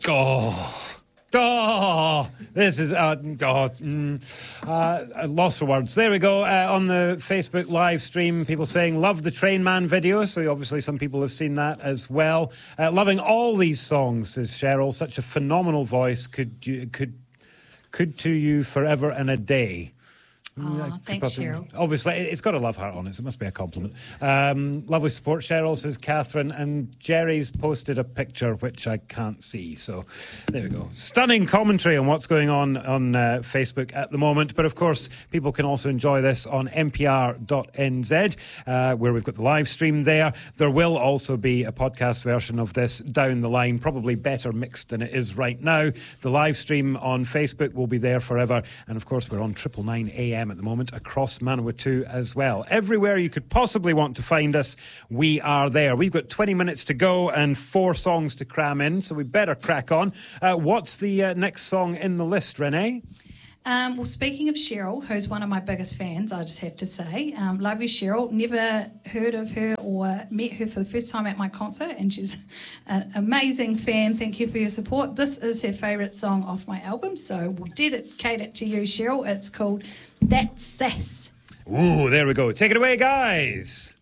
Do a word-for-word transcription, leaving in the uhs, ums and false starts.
Oh. Oh, this is, uh, oh, mm, uh, lost for words. There we go. Uh, on the Facebook live stream, people saying, love the Train Man video. So obviously some people have seen that as well. Uh, loving all these songs, says Cheryl. Such a phenomenal voice. Could you, could, could to you forever and a day. Oh, thanks, Cheryl. Obviously, it's got a love heart on it, so it must be a compliment. Um, lovely support, Cheryl, says Catherine. And Jerry's posted a picture, which I can't see. So there we go. Stunning commentary on what's going on on uh, Facebook at the moment. But, of course, people can also enjoy this on n p r dot n z, uh, where we've got the live stream there. There will also be a podcast version of this down the line, probably better mixed than it is right now. The live stream on Facebook will be there forever. And, of course, we're on triple nine a m at the moment across Manawatu as well. Everywhere you could possibly want to find us, we are there. We've got twenty minutes to go and four songs to cram in, so we better crack on. Uh, what's the uh, next song in the list, Renee? Um, well, speaking of Cheryl, who's one of my biggest fans, I just have to say, um, love you, Cheryl. Never heard of her or met her for the first time at my concert, and she's an amazing fan. Thank you for your support. This is her favourite song off my album, so we'll dedicate it to you, Cheryl. It's called That's Sass. Ooh, there we go. Take it away, guys.